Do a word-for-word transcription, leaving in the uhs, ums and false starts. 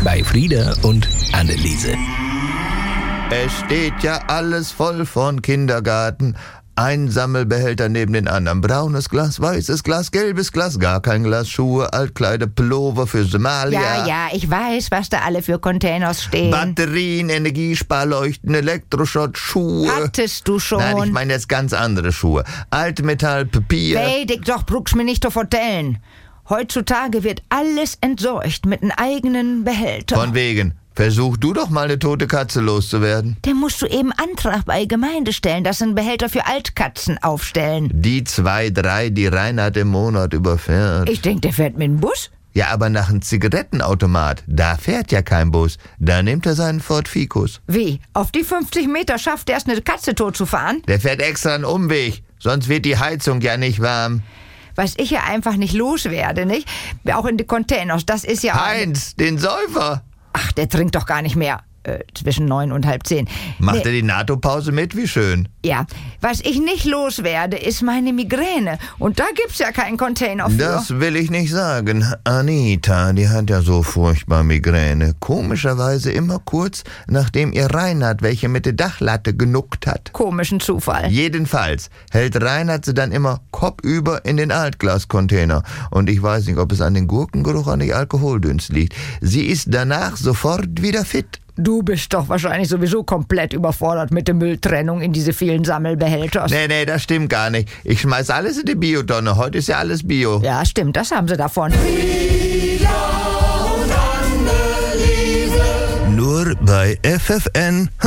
bei Frieda und Anneliese. Es steht ja alles voll von Kindergarten. Ein Sammelbehälter neben den anderen. Braunes Glas, weißes Glas, gelbes Glas, gar kein Glas, Schuhe, Altkleider, Pullover für Somalia. Ja, ja, ich weiß, was da alle für Containers stehen. Batterien, Energiesparleuchten, Elektroschrott, Schuhe. Hattest du schon? Nein, ich meine jetzt ganz andere Schuhe. Altmetall, Papier. Weidig doch, brauchst mir nicht zu vertellen. Heutzutage wird alles entsorgt mit einem eigenen Behälter. Von wegen. Versuch du doch mal eine tote Katze loszuwerden. Dann musst du eben Antrag bei Gemeinde stellen, dass sie einen Behälter für Altkatzen aufstellen. Die zwei, drei, die Reinhard im Monat überfährt. Ich denke, der fährt mit dem Bus. Ja, aber nach einem Zigarettenautomat, da fährt ja kein Bus. Da nimmt er seinen Ford Ficus. Wie? Auf die fünfzig Meter schafft er es, eine Katze tot zu fahren? Der fährt extra einen Umweg, sonst wird die Heizung ja nicht warm. Was ich ja einfach nicht loswerde, nicht? Auch in die Containers, das ist ja... Heinz, den Säufer. Ach, der trinkt doch gar nicht mehr. Äh, zwischen neun und halb zehn. Macht Nee. er die NATO-Pause mit? Wie schön. Ja, was ich nicht loswerde, ist meine Migräne. Und da gibt's ja keinen Container für. Das will ich nicht sagen. Anita, die hat ja so furchtbar Migräne. Komischerweise immer kurz, nachdem ihr Reinhard welche mit der Dachlatte genuckt hat. Komischen Zufall. Jedenfalls hält Reinhard sie dann immer kopfüber in den Altglascontainer. Und ich weiß nicht, ob es an den Gurkengeruch, an die Alkoholdünst liegt. Sie ist danach sofort wieder fit. Du bist doch wahrscheinlich sowieso komplett überfordert mit der Mülltrennung in diese vielen Sammelbehälter. Nee, nee, das stimmt gar nicht. Ich schmeiß alles in die Biotonne. Heute ist ja alles Bio. Ja, stimmt, das haben sie davon. Nur bei F F N.